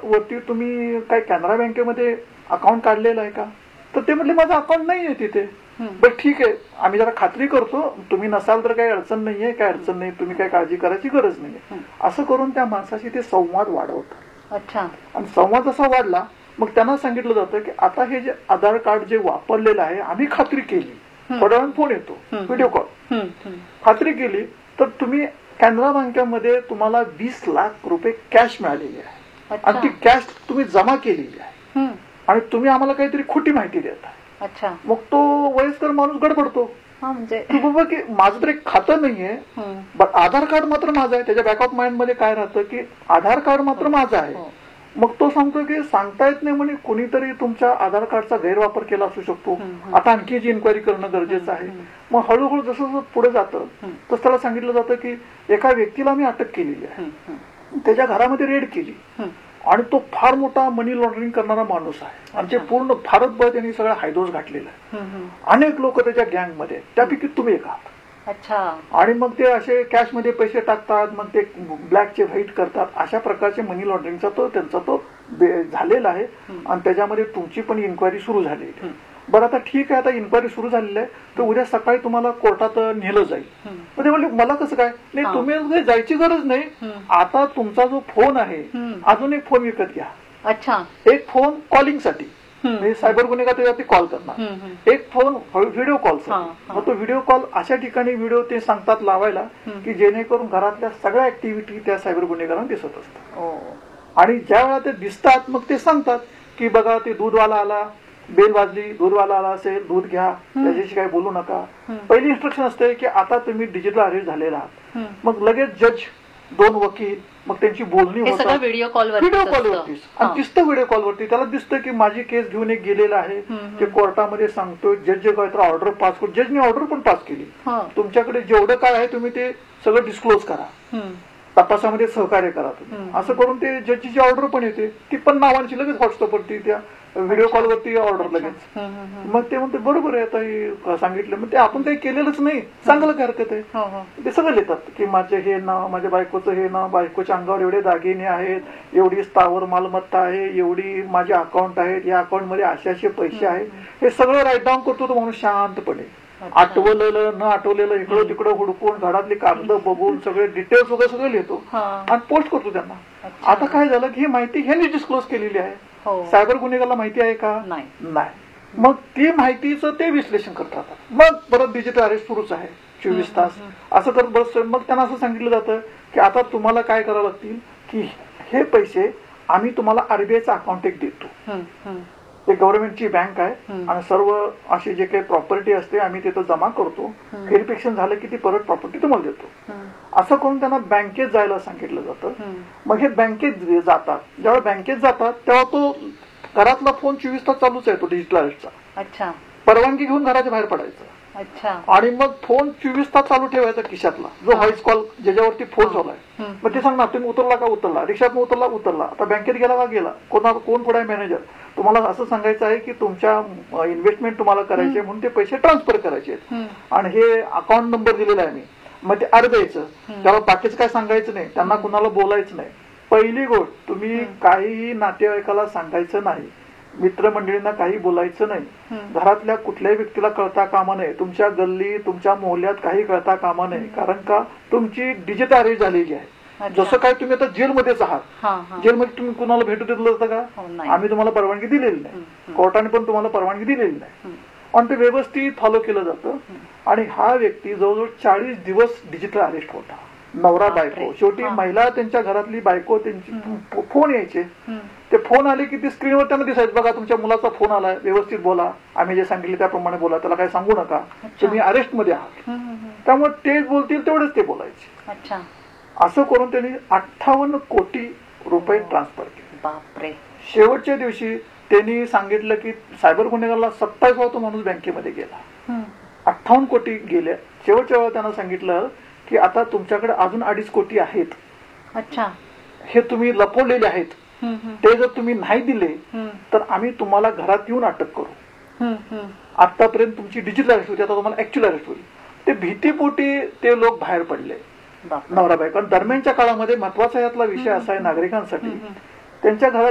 वरती तुम्ही काय कॅनरा बँकेमध्ये अकाउंट काढलेलं आहे का? तर ते म्हटले माझं अकाउंट नाहीये तिथे. बरं ठीक आहे, आम्ही जरा खात्री करतो, तुम्ही नसाल तर काही अडचण नाहीये, काय अडचण नाही, तुम्ही काही काळजी करायची गरज नाहीये. असं करून त्या माणसाशी ते संवाद वाढवतात. अच्छा. आणि संवाद असा वाढला मग त्यांना सांगितलं जातं की आता हे जे आधार कार्ड जे वापरलेलं आहे आम्ही खात्री केली, थोड्या वेळाने फोन येतो, व्हिडिओ कॉल, खात्री केली तर तुम्ही कॅनरा बँकेमध्ये तुम्हाला 20 लाख रुपये कॅश मिळालेली आहे आणि ती कॅश तुम्ही जमा केलेली आहे आणि तुम्ही आम्हाला काहीतरी खोटी माहिती देता. अच्छा. मग तो वयस्कर माणूस गडबडतो, म्हणजे बाबा की माझं तर एक खातं नाहीये, आधार कार्ड मात्र माझं आहे. त्याच्या बॅक ऑफ माइंड मध्ये काय राहतं की आधार कार्ड मात्र माझं आहे. मग तो सांगतो की सांगता येत नाही म्हणे, कोणीतरी तुमच्या आधार कार्डचा गैरवापर केला असू शकतो, आता आणखी जी इन्क्वायरी करणं गरजेचं आहे. मग हळूहळू जसं जसं पुढे जातं तसं त्याला सांगितलं जातं की एका व्यक्तीला मी अटक केलेली आहे, त्याच्या घरामध्ये रेड केली आणि तो फार मोठा मनी लॉन्ड्रिंग करणारा माणूस आहे आणि ते पूर्ण भारतभर त्यांनी सगळं हायदोस घातलेला आहे. अनेक लोक त्याच्या गँगमध्ये, त्यापैकी तुम्ही एक आहात. अच्छा. आणि मग ते असे कॅश मध्ये पैसे टाकतात, मग ते ब्लॅकचे व्हाईट करतात. अशा प्रकारचे मनी लॉन्ड्रिंगचा त्यांचा तो झालेला आहे आणि त्याच्यामध्ये तुमची पण इन्क्वायरी सुरू झालेली आहे. बरं आता ठीक आहे, आता इन्क्वायरी सुरू झालेली आहे तर उद्या सकाळी तुम्हाला कोर्टात नेलं जाईल. मग ते म्हणले मला कसं काय? नाही, तुम्ही जायची गरज नाही, आता तुमचा जो फोन आहे अजून एक फोन विकत घ्या. अच्छा. एक फोन कॉलिंगसाठी, सायबर गुन्हेगार त्याच्यावरती कॉल करणार, एक फोन व्हिडिओ कॉलचा. मग तो व्हिडिओ कॉल अशा ठिकाणी व्हिडिओ ते सांगतात लावायला की जेणेकरून घरातल्या सगळ्या ऍक्टिव्हिटी त्या सायबर गुन्हेगारांना दिसत असतात. आणि ज्या वेळा ते दिसतात मग ते सांगतात की बघा ते दूधवाला आला, बेल वाजली, दूधवाला आला असेल, दूध घ्या, त्याच्याशी काही बोलू नका. पहिली इन्स्ट्रक्शन असते की आता तुम्ही डिजिटल अरेस्ट झालेला आहात. मग लगेच जज, 2 वकील, मग त्यांची बोलणी होतात व्हिडिओ कॉलवरतीच. आणि दिसतं व्हिडिओ कॉलवरती, त्याला दिसतं की माझी केस घेऊन एक गेलेला आहे, ते कोर्टामध्ये सांगतोय, जज काहीतरी ऑर्डर पास करू, जजने ऑर्डर पण पास केली, तुमच्याकडे जेवढं काय आहे तुम्ही ते सगळं डिस्क्लोज करा, तपासामध्ये सहकार्य करा तुम्ही. असं करून ते जजची ऑर्डर पण येते, ती पण नावांची लगेच व्हॉट्सअपवरती त्या व्हिडिओ कॉलवरती ऑर्डर लगेच. मग ते म्हणते बरोबर आहे, आता सांगितलं, मग ते आपण काही केलेलंच नाही, चांगलं काय हरकत आहे. ते सगळं लिहितात की माझे हे नाव, माझ्या बायकोचं हे नाव, बायकोच्या अंगावर एवढे दागिने आहेत, एवढी स्थावर मालमत्ता आहे, एवढी माझे अकाउंट आहेत, या अकाउंट मध्ये असे पैसे आहेत, हे सगळं राईट डाऊन करतो तो माणूस शांतपणे. आठवलेलं न आठवलेलं इकडं तिकडं हुडकून, घरातली कागद बघून सगळे डिटेल्स वगैरे सगळं लिहितो आणि पोस्ट करतो त्यांना. आता काय झालं की ही माहिती ह्यांनी डिस्क्लोज केलेली आहे, सायबर गुन्हेगाराला माहिती आहे का? नाही. मग ती माहितीचं ते विश्लेषण करतात. मग परत डिजिटल अरेस्ट सुरूच आहे 24 तास. असं करत बस. मग त्यांना असं सांगितलं जातं की आता तुम्हाला काय करावं लागतील की हे पैसे आम्ही तुम्हाला आरबीआयचं अकाउंट एक देतो, ते गव्हर्नमेंटची बँक आहे आणि सर्व अशी जे काही प्रॉपर्टी असते आम्ही तिथं जमा करतो, व्हेरिफिकेशन झालं की ती परत प्रॉपर्टी तुम्हाला देतो. असं करून त्यांना बँकेत जायला सांगितलं जातं. मग हे बँकेत जातात. जेव्हा बँकेत जातात तेव्हा तो घरातला फोन 24 तास चालूच आहे, तो डिजिटल अरेस्टचा. अच्छा. परवानगी घेऊन घराच्या बाहेर पडायचं. अच्छा. आणि मग फोन 24 तास चालू ठेवायचा खिशातला, जो व्हॉइस कॉल ज्याच्यावरती फोन झालाय. मग ते सांगणार तुम्ही उतरला का? उतरला. रिक्षात उतरला. आता बँकेत गेला का? गेला. कोण पुढे मॅनेजर, तुम्हाला असं सांगायचं आहे की तुमच्या इन्व्हेस्टमेंट तुम्हाला करायचे म्हणून ते पैसे ट्रान्सफर करायचे आणि हे अकाउंट नंबर दिलेला आहे मी. मग ते द्यायचं, त्याला बाकीचं काय सांगायचं नाही, त्यांना कुणाला बोलायचं नाही. पहिली गोष्ट, तुम्ही काहीही नातेवाईकाला सांगायचं नाही, मित्रमंडळींना काही बोलायचं नाही, घरातल्या कुठल्याही व्यक्तीला कळता कामा नये, तुमच्या गल्ली तुमच्या मोहल्ल्यात काही कळता कामा नये. कारण का तुमची डिजिटल अरेस्ट झालेली आहे. जसं काय तुम्ही आता जेलमध्येच आहात, जेलमध्ये तुम्ही कुणाला भेटू दिलं होतं का? आम्ही तुम्हाला परवानगी दिलेली नाही, कोर्टाने पण तुम्हाला परवानगी दिलेली नाही. आणि ते व्यवस्थित फॉलो केलं जातं. आणि हा व्यक्ती जवळजवळ 40 दिवस डिजिटल अरेस्ट होता. नवरा बायको, शेवटी महिला त्यांच्या घरातली बायको, त्यांची फोन यायचे, ते फोन आले की ती स्क्रीनवर त्यांना दिसायचं, बघा तुमच्या मुलाचा फोन आलाय, व्यवस्थित बोला, आम्ही जे सांगितले त्याप्रमाणे बोला, त्याला काही सांगू नका, तुम्ही अरेस्ट मध्ये आहात. त्यामुळे ते बोलतील तेवढेच ते बोलायचे. असं करून त्यांनी 58 कोटी रुपये ट्रान्सफर केले. बापरे. शेवटच्या दिवशी त्यांनी सांगितलं की सायबर गुन्हेगाराला 27वा माणूस बँकेमध्ये गेला, 58 कोटी गेले. शेवटच्या वेळेला त्यांना सांगितलं की आता तुमच्याकडे अजून 2.5 कोटी आहेत. अच्छा. हे तुम्ही लपवलेले आहेत, ते जर तुम्ही नाही दिले तर आम्ही तुम्हाला घरात येऊन अटक करू. आतापर्यंत तुमची डिजिटल अरेस्ट होती, आता तुम्हाला ऍक्च्युअल अरेस्ट होईल. ते भीतीपोटी ते लोक बाहेर पडले, नवरा बायको. दरम्यानच्या काळामध्ये महत्वाचा यातला विषय असा आहे नागरिकांसाठी, त्यांच्या घरात